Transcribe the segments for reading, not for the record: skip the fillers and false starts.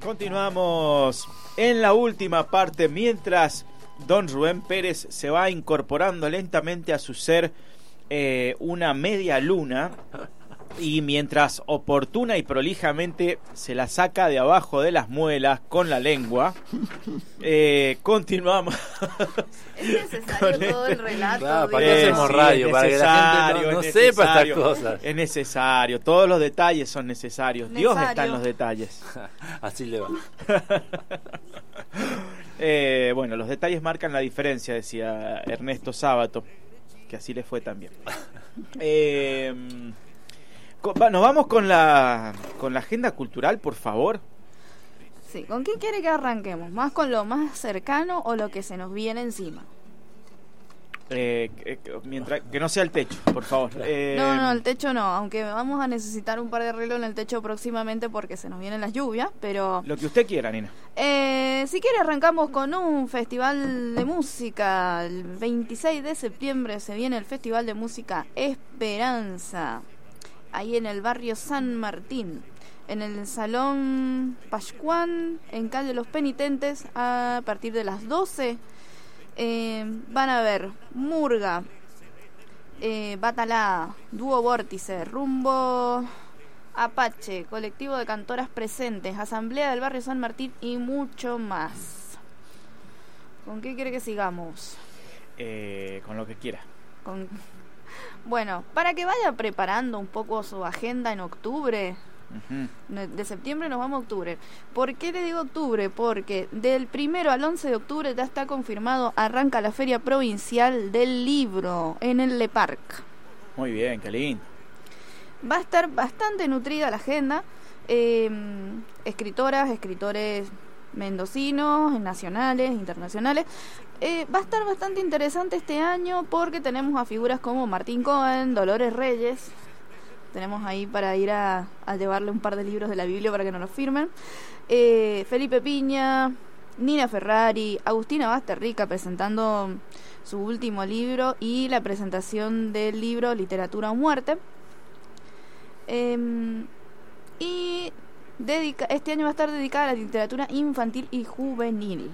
Continuamos en la última parte mientras don Rubén Pérez se va incorporando lentamente a su ser una media luna y mientras oportuna y prolijamente se la saca de abajo de las muelas con la lengua, continuamos. Es necesario todo el relato. Claro, ¿para qué hacemos radio? Para que la gente no sepa estas cosas. Es necesario, todos los detalles son necesarios. Dios está en los detalles. Así le va. Bueno, los detalles marcan la diferencia, decía Ernesto Sábato, que así le fue también. Nos vamos con la agenda cultural, por favor. Sí, ¿con qué quiere que arranquemos? ¿Más con lo más cercano o lo que se nos viene encima? Mientras que no sea el techo, por favor. No, el techo no, aunque vamos a necesitar un par de arreglos en el techo próximamente porque se nos vienen las lluvias, pero... Lo que usted quiera, Nina. Si quiere arrancamos con un festival de música. El 26 de septiembre se viene el Festival de Música Esperanza, ahí en el barrio San Martín, en el Salón Pascuán, en calle Los Penitentes, a partir de las 12. Van a ver Murga, Batalá, Dúo Vórtice, Rumbo Apache, Colectivo de Cantoras Presentes, Asamblea del Barrio San Martín y mucho más. ¿Con qué quiere que sigamos? Con lo que quiera. Bueno, para que vaya preparando un poco su agenda en octubre. De septiembre nos vamos a octubre. ¿Por qué le digo octubre? Porque del 1 al 11 de octubre ya está confirmado, arranca la Feria Provincial del Libro en el Le Parc. Muy bien, qué lindo. Va a estar bastante nutrida la agenda. Escritoras, escritores mendocinos, nacionales, internacionales. Va a estar bastante interesante este año porque tenemos a figuras como Martín Cohen, Dolores Reyes. Tenemos ahí para ir a llevarle un par de libros de la Biblia para que nos los firmen. Felipe Piña, Nina Ferrari, Agustina Basterrica presentando su último libro y la presentación del libro Literatura o Muerte. Y este año va a estar dedicada a la literatura infantil y juvenil.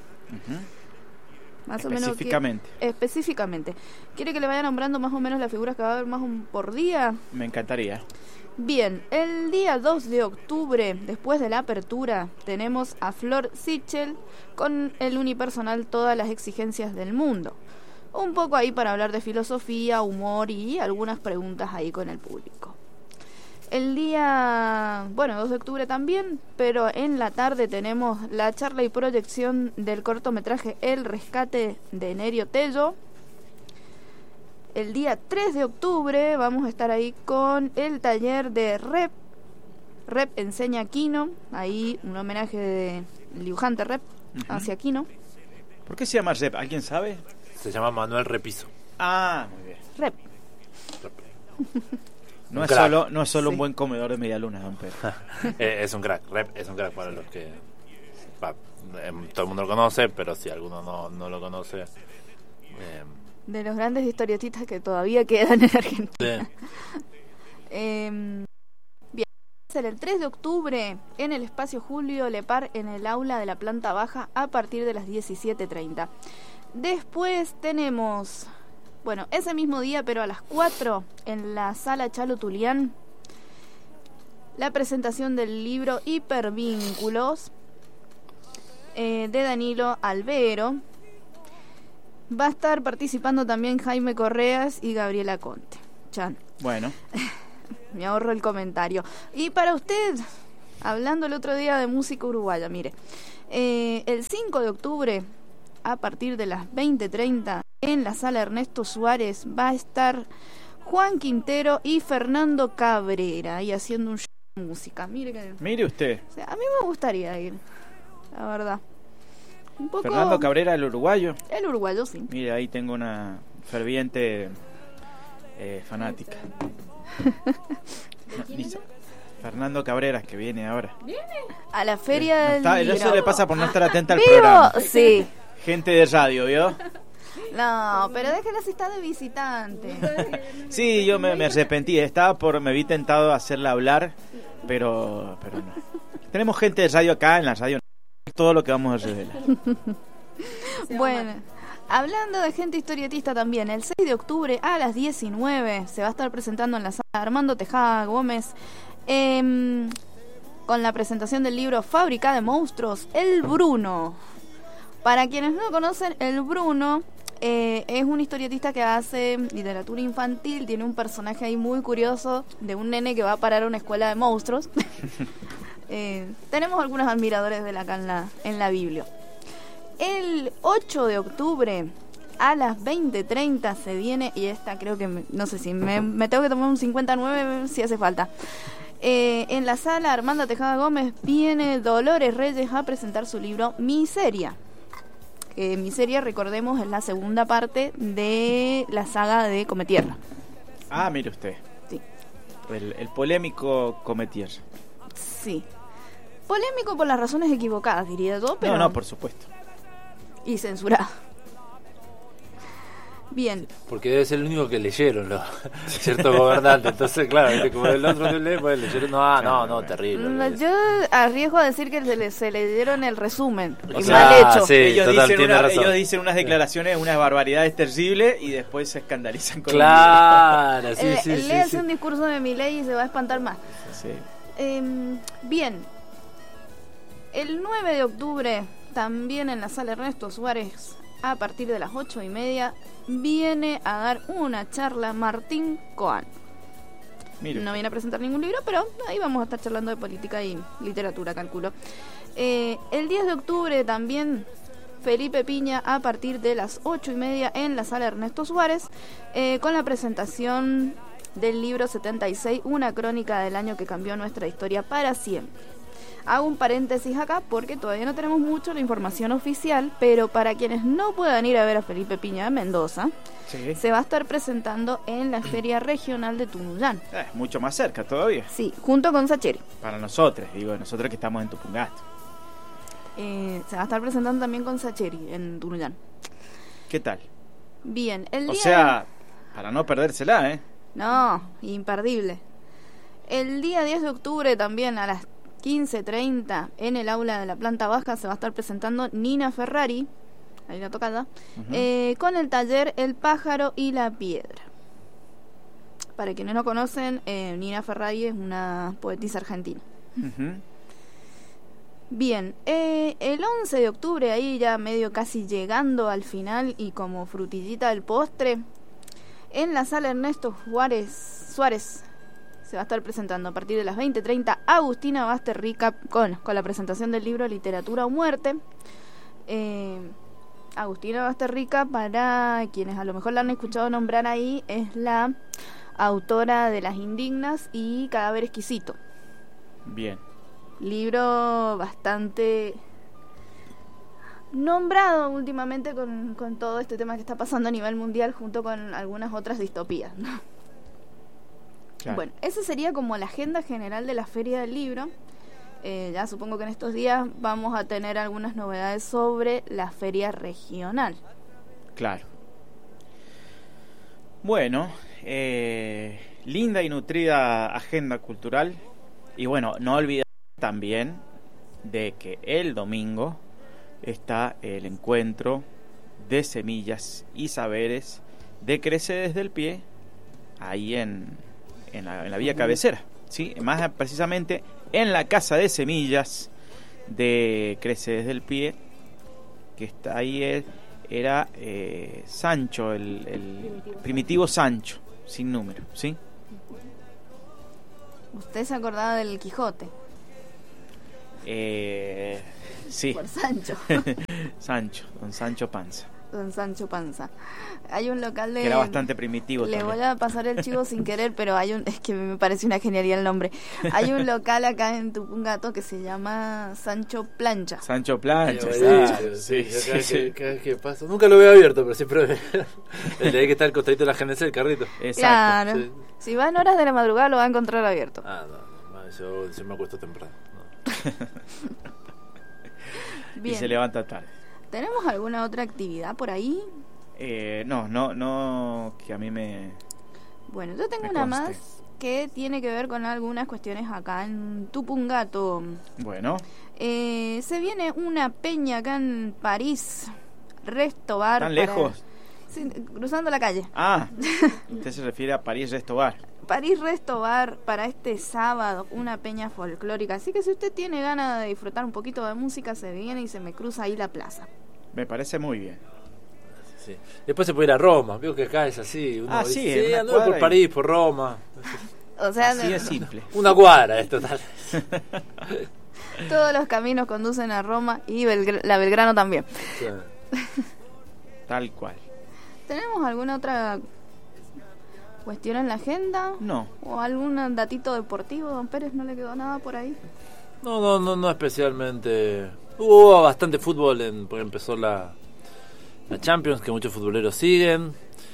Más específicamente. Específicamente. ¿Quiere que le vaya nombrando más o menos las figuras que va a haber más por día? Me encantaría. Bien, el día 2 de octubre, después de la apertura, tenemos a Flor Sichel con el unipersonal Todas las exigencias del mundo. Un poco ahí para hablar de filosofía, humor y algunas preguntas ahí con el público. El día, 2 de octubre también, pero en la tarde tenemos la charla y proyección del cortometraje El Rescate de Nerio Tello. El día 3 de octubre vamos a estar ahí con el taller de Rep. Rep enseña Quino, ahí un homenaje del dibujante Rep hacia Quino. ¿Por qué se llama Rep? ¿Alguien sabe? Se llama Manuel Repiso. Ah, muy bien. Rep. No es solo sí. Un buen comedor de medialuna, don Pedro. Es un crack, Rep es un crack para los que... todo el mundo lo conoce, pero si alguno no lo conoce... de los grandes historietistas que todavía quedan en Argentina. Bien, va a ser el 3 de octubre en el espacio Julio Lepar en el aula de la planta baja a partir de las 17:30. Después tenemos... ese mismo día, pero a las 4, en la sala Chalo Tulián, la presentación del libro Hipervínculos de Danilo Albero. Va a estar participando también Jaime Correas y Gabriela Conte. Chan. Bueno. Me ahorro el comentario. Y para usted, hablando el otro día de música uruguaya, mire, el 5 de octubre, a partir de las 20:30, en la sala Ernesto Suárez va a estar Juan Quintero y Fernando Cabrera ahí haciendo un show de música. Mire usted. O sea, a mí me gustaría ir, la verdad. Un poco... Fernando Cabrera, el uruguayo. El uruguayo, sí. Mire, ahí tengo una ferviente fanática. Fernando Cabrera, que viene ahora. ¿Viene? A la feria del libro. Eso le pasa por no estar atenta al programa. Sí. Gente de radio, ¿vio? No, pero déjela si está de visitante. Sí, yo me arrepentí. Me vi tentado a hacerla hablar, pero no. Tenemos gente de radio acá en la radio. Todo lo que vamos a revelar. Bueno, hablando de gente historietista también, el 6 de octubre a las 19 se va a estar presentando en la sala Armando Tejada Gómez con la presentación del libro Fábrica de Monstruos, El Bruno. Para quienes no lo conocen, El Bruno es un historietista que hace literatura infantil, tiene un personaje ahí muy curioso de un nene que va a parar a una escuela de monstruos. Tenemos algunos admiradores de acá en la Biblia. El 8 de octubre a las 20:30 se viene, y esta creo que, no sé si me tengo que tomar un 59 si hace falta. En la sala Armando Tejada Gómez viene Dolores Reyes a presentar su libro Miseria. Miseria, recordemos, es la segunda parte de la saga de Cometierra. Ah, mire usted. Sí. El polémico Cometierra. Sí. Polémico por las razones equivocadas, diría yo, pero... No, por supuesto. Y censurado. Bien. Porque debe ser el único que leyeron los ciertos gobernantes. Entonces, claro, como el otro no lee, pues leyeron. No, terrible. Yo arriesgo a decir que se leyeron el resumen. O Y sea, mal hecho. sí, ellos dicen unas declaraciones, unas barbaridades terribles y después se escandalizan con claro, sí. Léase un discurso de Milei y se va a espantar más. Sí. Bien. El 9 de octubre, también en la sala Ernesto Suárez, a partir de las 8:30, viene a dar una charla Martín Coan. Mire. No viene a presentar ningún libro, pero ahí vamos a estar charlando de política y literatura, calculo. El 10 de octubre también Felipe Piña a partir de las 8:30 en la sala Ernesto Suárez, con la presentación del libro 76, una crónica del año que cambió nuestra historia para siempre. Hago un paréntesis acá porque todavía no tenemos mucho la información oficial, pero para quienes no puedan ir a ver a Felipe Piña de Mendoza, Sí. se va a estar presentando en la Feria Regional de Tunuyán. Es mucho más cerca todavía. Sí, junto con Sacheri. Para nosotros que estamos en Tupungato. Se va a estar presentando también con Sacheri en Tunuyán. ¿Qué tal? Bien, el día... O sea, para no perdérsela, ¿eh? No, imperdible. El día 10 de octubre también a las 15:30 en el aula de la planta baja se va a estar presentando Nina Ferrari, ahí la tocada, con el taller El pájaro y la piedra. Para quienes no conocen, Nina Ferrari es una poetisa argentina. Uh-huh. Bien, el 11 de octubre, ahí ya medio casi llegando al final y como frutillita del postre, en la sala Ernesto Suárez se va a estar presentando a partir de las 20:30 Agustina Basterrica con la presentación del libro Literatura o Muerte. Agustina Basterrica, para quienes a lo mejor la han escuchado nombrar ahí, es la autora de Las Indignas y Cadáver Exquisito. Bien. Libro bastante nombrado últimamente con todo este tema que está pasando a nivel mundial junto con algunas otras distopías, ¿no? Claro. Bueno, esa sería como la agenda general de la Feria del Libro. Ya supongo que en estos días vamos a tener algunas novedades sobre la Feria Regional. Claro. Bueno, linda y nutrida agenda cultural. Y bueno, no olvidar también de que el domingo está el encuentro de semillas y saberes de Crece desde el Pie, ahí en la vía cabecera, ¿sí? Más precisamente en la casa de semillas de Crece desde el Pie, que está ahí, era Sancho, el primitivo Sancho, sin número, ¿sí? ¿Usted se acordaba del Quijote? Sí. Por Sancho. Sancho, don Sancho Panza. Don Sancho Panza. Hay un local de... Que era bastante primitivo Le también. voy a pasar el chivo sin querer, pero es que me parece una genialidad el nombre. Hay un local acá en Tupungato que se llama Sancho Plancha. Sancho Plancha, Sí. Cada vez que paso. Nunca lo veo abierto, pero siempre el de ahí que está el costadito de la GNC, el carrito. Exacto. Claro. Sí. Si va en horas de la madrugada lo va a encontrar abierto. No, yo me acuesto temprano. Bien. Y se levanta tarde. ¿Tenemos alguna otra actividad por ahí? No, que a mí me... Bueno, yo tengo Me una conste. más que tiene que ver con algunas cuestiones acá en Tupungato. Bueno, Se viene una peña acá en París, Resto Bar. ¿tan lejos? Sí, cruzando la calle. Ah, usted se refiere a París Resto Bar. París Resto Bar para este sábado, una peña folclórica. Así que si usted tiene ganas de disfrutar un poquito de música, se viene y se me cruza ahí la plaza. Me parece muy bien. Sí. Después se puede ir a Roma, veo que acá es así. Uno Sí, dice, una anduve por cuadra París, por Roma. O sea, Así es simple. Una cuadra es total. todos los caminos conducen a Roma y la Belgrano también. Sí. Tal cual. ¿Tenemos alguna otra cuestión en la agenda? No. ¿O algún datito deportivo, don Pérez? ¿No le quedó nada por ahí? No especialmente. Hubo bastante fútbol porque empezó la Champions, que muchos futboleros siguen.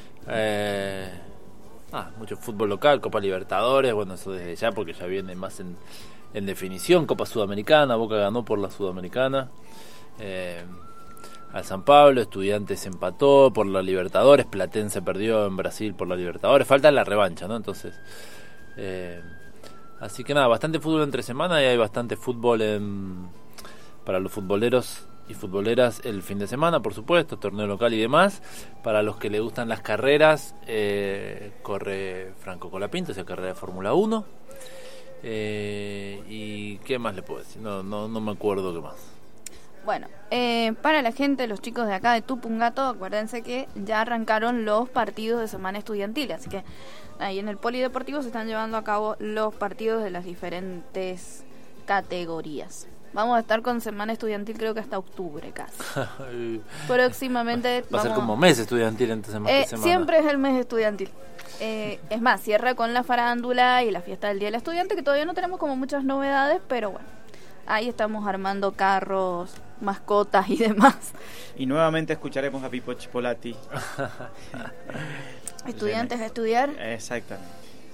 Mucho fútbol local, Copa Libertadores, bueno, eso desde ya porque ya viene más en definición. Copa Sudamericana, Boca ganó por la Sudamericana. Al San Pablo, Estudiantes empató por la Libertadores, Platense perdió en Brasil por la Libertadores, falta la revancha, ¿no? Entonces, así que nada, bastante fútbol entre semana y hay bastante fútbol para los futboleros y futboleras el fin de semana, por supuesto, torneo local y demás. Para los que le gustan las carreras, corre Franco Colapinto, esa carrera de Fórmula 1. ¿Y qué más le puedo decir? No me acuerdo qué más. Bueno, para la gente, los chicos de acá de Tupungato, acuérdense que ya arrancaron los partidos de semana estudiantil, así que ahí en el polideportivo se están llevando a cabo los partidos de las diferentes categorías. Vamos a estar con semana estudiantil creo que hasta octubre casi. Próximamente va a ser como mes estudiantil en semana. Siempre es el mes estudiantil. Es más, cierra con la farándula y la fiesta del Día del Estudiante, que todavía no tenemos como muchas novedades, pero bueno, ahí estamos armando carros, mascotas y demás. Y nuevamente escucharemos a Pipo Chipolati. Estudiantes a estudiar. Exactamente.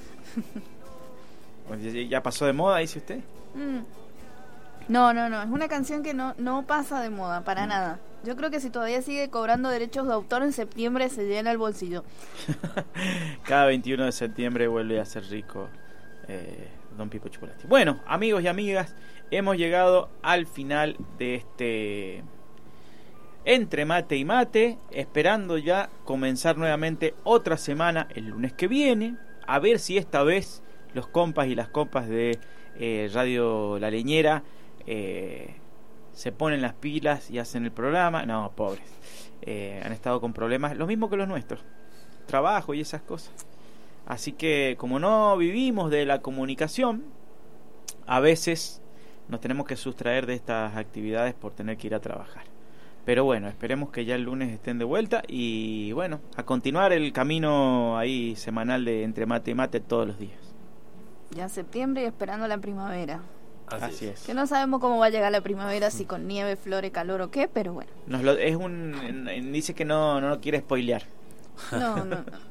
¿Ya pasó de moda, dice usted? No, es una canción que no pasa de moda, para nada. Yo creo que si todavía sigue cobrando derechos de autor en septiembre se llena el bolsillo. Cada 21 de septiembre vuelve a ser rico don Pipo Chipolati. Bueno, amigos y amigas, hemos llegado al final de este Entre Mate y Mate, esperando ya comenzar nuevamente otra semana el lunes que viene, a ver si esta vez los compas y las compas de Radio La Leñera se ponen las pilas y hacen el programa. No, pobres, han estado con problemas, lo mismo que los nuestros, trabajo y esas cosas. Así que como no vivimos de la comunicación, a veces nos tenemos que sustraer de estas actividades por tener que ir a trabajar. Pero bueno, esperemos que ya el lunes estén de vuelta y bueno, a continuar el camino ahí semanal de Entre Mate y Mate todos los días. Ya septiembre y esperando la primavera. Así es. Que no sabemos cómo va a llegar la primavera, si con nieve, flores, calor o qué, pero bueno. Dice que no quiere spoilear. No.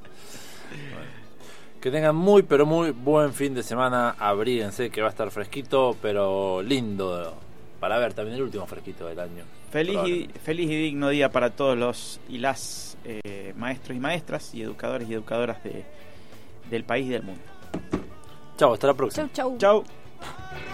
Que tengan muy pero muy buen fin de semana. Abríguense que va a estar fresquito pero lindo para ver también el último fresquito del año. Feliz y digno día para todos los y las maestros y maestras y educadores y educadoras del país y del mundo. Chau, hasta la próxima. Chau. Chau.